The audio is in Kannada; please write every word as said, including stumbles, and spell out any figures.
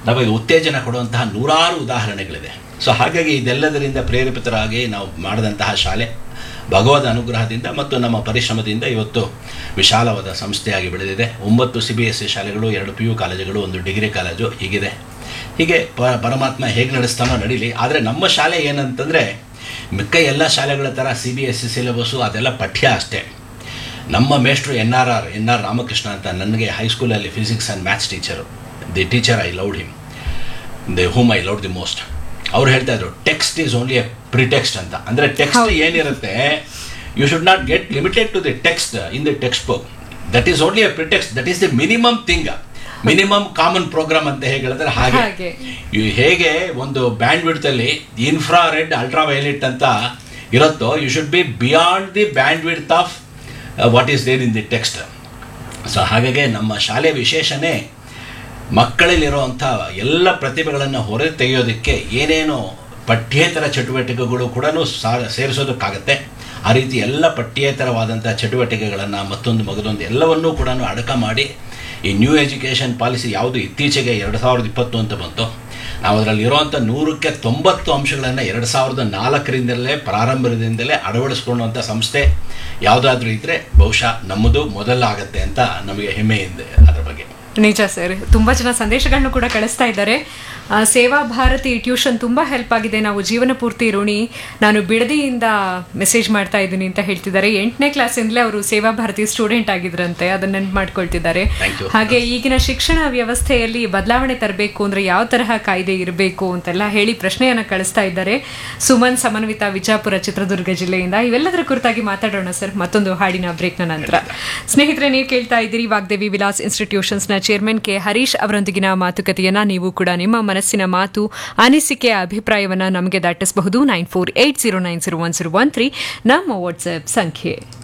ನಮಗೆ ಉತ್ತೇಜನ ಕೊಡುವಂತಹ ನೂರಾರು ಉದಾಹರಣೆಗಳಿದೆ. ಸೊ ಹಾಗಾಗಿ ಇದೆಲ್ಲದರಿಂದ ಪ್ರೇರೇಪಿತರಾಗಿ ನಾವು ಮಾಡಿದಂತಹ ಶಾಲೆ ಭಗವದ್ ಅನುಗ್ರಹದಿಂದ ಮತ್ತು ನಮ್ಮ ಪರಿಶ್ರಮದಿಂದ ಇವತ್ತು ವಿಶಾಲವಾದ ಸಂಸ್ಥೆಯಾಗಿ ಬೆಳೆದಿದೆ. ಒಂಬತ್ತು ಸಿ ಬಿ ಎಸ್ ಸಿ ಶಾಲೆಗಳು, ಎರಡು ಪಿ ಯು ಕಾಲೇಜುಗಳು, ಒಂದು ಡಿಗ್ರಿ ಕಾಲೇಜು ಹೀಗಿದೆ. ಹೀಗೆ ಪ ಪರಮಾತ್ಮ ಹೇಗೆ ನಡೆಸ್ತಾನೋ ನಡೀಲಿ. ಆದರೆ ನಮ್ಮ ಶಾಲೆ ಏನಂತಂದರೆ ಮಿಕ್ಕ ಎಲ್ಲ ಶಾಲೆಗಳ ಥರ C B S C syllabus ಅದೆಲ್ಲ ಪಠ್ಯ ಅಷ್ಟೇ. ನಮ್ಮ ಮೇಷ್ಟ್ರು N R R N R Ramakrishna ಅಂತ ನನಗೆ ಹೈಸ್ಕೂಲಲ್ಲಿ physics and maths teacher, the teacher I loved him, the whom I loved the most. ಅವ್ರು ಹೇಳ್ತಾ ಇದ್ರು text is only A pretext ಅಂತ. ಅಂದರೆ ಟೆಕ್ಸ್ಟ್ ಏನಿರುತ್ತೆ, you should not get limited to the text in the text book. That is only A pretext, that is the minimum thing, minimum common program ಅಂತ ಹೇಗೆ ಹೇಳಿದ್ರೆ ಹಾಗೆ. ಹೇಗೆ ಒಂದು band ವಿಡ್ತಲ್ಲಿ infra red ultra violet ಅಂತ ಇರುತ್ತೋ, you should be beyond the band width of what is there in the text. So ಹಾಗಾಗಿ ನಮ್ಮ ಶಾಲೆ ವಿಶೇಷನೇ ಮಕ್ಕಳಲ್ಲಿರುವಂಥ ಎಲ್ಲ ಪ್ರತಿಭೆಗಳನ್ನು ಹೊರ ತೆಗೆಯೋದಕ್ಕೆ ಏನೇನು ಪಠ್ಯೇತರ ಚಟುವಟಿಕೆಗಳು ಕೂಡ ಸೇರಿಸೋದಕ್ಕಾಗತ್ತೆ. ಆ ರೀತಿ ಎಲ್ಲ ಪಠ್ಯೇತರವಾದಂಥ ಚಟುವಟಿಕೆಗಳನ್ನು ಮತ್ತೊಂದು ಮಗದೊಂದು ಎಲ್ಲವನ್ನೂ ಕೂಡ ಅಡಕ ಮಾಡಿ ಈ ನ್ಯೂ ಎಜುಕೇಷನ್ ಪಾಲಿಸಿ ಯಾವುದು ಇತ್ತೀಚೆಗೆ ಎರಡು ಸಾವಿರದ ಇಪ್ಪತ್ತು ಅಂತ ಬಂತು, ನಾವು ಅದರಲ್ಲಿ ಇರೋವಂಥ ನೂರಕ್ಕೆ ತೊಂಬತ್ತು ಅಂಶಗಳನ್ನು ಎರಡು ಸಾವಿರದ ನಾಲ್ಕರಿಂದಲೇ ಪ್ರಾರಂಭದಿಂದಲೇ ಅಳವಡಿಸ್ಕೊಳ್ಳುವಂಥ ಸಂಸ್ಥೆ ಯಾವುದಾದ್ರೂ ಇದ್ದರೆ ಬಹುಶಃ ನಮ್ಮದು ಮೊದಲಾಗತ್ತೆ ಅಂತ ನಮಗೆ ಹೆಮ್ಮೆ ಇದೆ ಅದರ ಬಗ್ಗೆ. ನಿಜ ಸರ್, ತುಂಬ ಜನ ಸಂದೇಶಗಳನ್ನು ಕೂಡ ಕಳಿಸ್ತಾ ಇದ್ದಾರೆ. ಸೇವಾ ಭಾರತಿ ಟ್ಯೂಷನ್ ತುಂಬ ಹೆಲ್ಪ್ ಆಗಿದೆ, ನಾವು ಜೀವನ ಪೂರ್ತಿ ಋಣಿ, ನಾನು ಬಿಡದಿಯಿಂದ ಮೆಸೇಜ್ ಮಾಡ್ತಾ ಇದ್ದೀನಿ ಅಂತ ಹೇಳ್ತಿದ್ದಾರೆ. ಎಂಟನೇ ಕ್ಲಾಸಿಂದಲೇ ಅವರು ಸೇವಾ ಭಾರತಿ ಸ್ಟೂಡೆಂಟ್ ಆಗಿದ್ರಂತೆ, ಅದನ್ನ ನೆನ್ಪು ಮಾಡ್ಕೊಳ್ತಿದ್ದಾರೆ. ಹಾಗೆ ಈಗಿನ ಶಿಕ್ಷಣ ವ್ಯವಸ್ಥೆಯಲ್ಲಿ ಬದಲಾವಣೆ ತರಬೇಕು ಅಂದರೆ ಯಾವ ತರಹ ಕಾಯ್ದೆ ಇರಬೇಕು ಅಂತೆಲ್ಲ ಹೇಳಿ ಪ್ರಶ್ನೆಯನ್ನು ಕಳಿಸ್ತಾ ಇದ್ದಾರೆ. ಸುಮನ್ ಸಮನ್ವಿತ ವಿಜಾಪುರ ಚಿತ್ರದುರ್ಗ ಜಿಲ್ಲೆಯಿಂದ. ಇವೆಲ್ಲದರ ಕುರಿತಾಗಿ ಮಾತಾಡೋಣ ಸರ್ ಮತ್ತೊಂದು ಹಾಡಿನ ಬ್ರೇಕ್ನ ನಂತರ. ಸ್ನೇಹಿತರೆ, ನೀವು ಕೇಳ್ತಾ ಇದ್ದೀರಿ ವಾಗ್ದೇವಿ ವಿಲಾಸ್ ಇನ್ಸ್ಟಿಟ್ಯೂಷನ್ಸ್ನ ಚೇರ್ಮನ್ ಕೆ ಹರೀಶ್ ಅವರೊಂದಿಗಿನ ಮಾತುಕತೆಯನ್ನ. ನೀವು ಕೂಡ ನಿಮ್ಮ ಮನಸ್ಸಿನ ಮಾತು, ಅನಿಸಿಕೆ, ಅಭಿಪ್ರಾಯವನ್ನ ನಮಗೆ ದಾಟಿಸಬಹುದು. Nine four eight zero nine zero one zero one three ನಮ್ಮ ವಾಟ್ಸ್ಆಪ್ ಸಂಖ್ಯೆ.